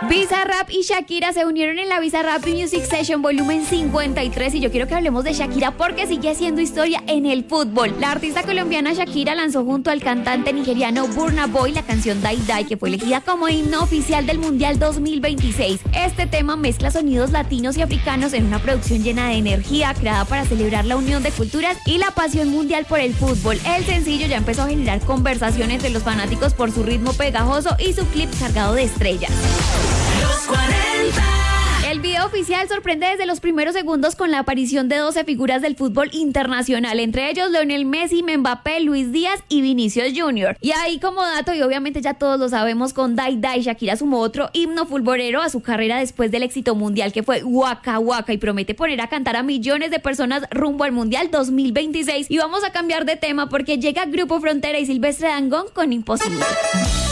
Bizarrap y Shakira se unieron en la Bizarrap Music Session volumen 53 y yo quiero que hablemos de Shakira porque sigue haciendo historia en el fútbol. La artista colombiana Shakira lanzó junto al cantante nigeriano Burna Boy la canción Die Die, que fue elegida como himno oficial del Mundial 2026. Este tema mezcla sonidos latinos y africanos en una producción llena de energía, creada para celebrar la unión de culturas y la pasión mundial por el fútbol. El sencillo ya empezó a generar conversación entre los fanáticos por su ritmo pegajoso y su clip cargado de estrellas. Los 40. El video oficial sorprende desde los primeros segundos con la aparición de 12 figuras del fútbol internacional, entre ellos Lionel Messi, Mbappé, Luis Díaz y Vinicius Jr. Y ahí como dato, y obviamente ya todos lo sabemos, con Die Die, Shakira sumó otro himno futbolero a su carrera después del éxito mundial que fue Waka Waka y promete poner a cantar a millones de personas rumbo al Mundial 2026. Y vamos a cambiar de tema porque llega Grupo Frontera y Silvestre Dangond con Imposible.